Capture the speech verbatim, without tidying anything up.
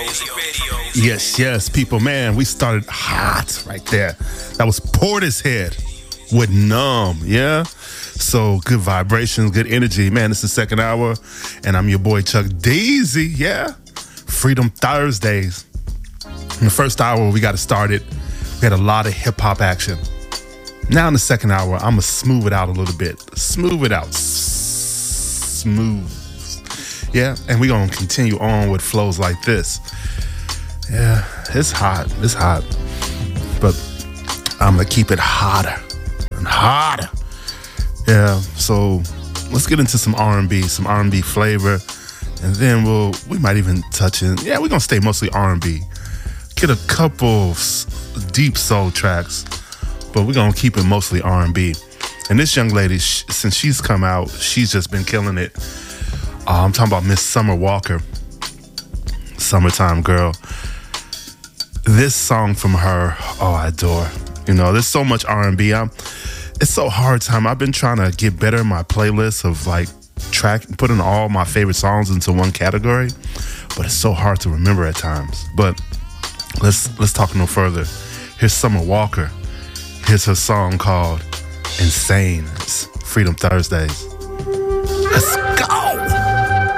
Yes, yes, people, man, we started hot right there. That was Portishead with Numb, yeah? So good vibrations, good energy. Man, it's the second hour, and I'm your boy Chuck Daisy, yeah? Freedom Thursdays. In the first hour, we got it started. We had a lot of hip-hop action. Now in the second hour, I'm going to smooth it out a little bit. Smooth it out. S- smooth. Yeah, and we're going to continue on with flows like this. Yeah, it's hot. It's hot. But I'm going to keep it hotter and hotter. Yeah, so let's get into some R and B, some R and B flavor. And then we'll, we might even touch in. Yeah, we're going to stay mostly R and B. Get a couple deep soul tracks, but we're going to keep it mostly R and B. And this young lady, sh- since she's come out, she's just been killing it. Uh, I'm talking about Miss Summer Walker. Summertime Girl. This song from her, oh, I adore. You know, there's so much R and B. I'm, it's so hard time. I've been trying to get better in my playlist of like track, putting all my favorite songs into one category, but it's so hard to remember at times. But let's let's talk no further. Here's Summer Walker. Here's her song called Insane. It's Freedom Thursdays. Let's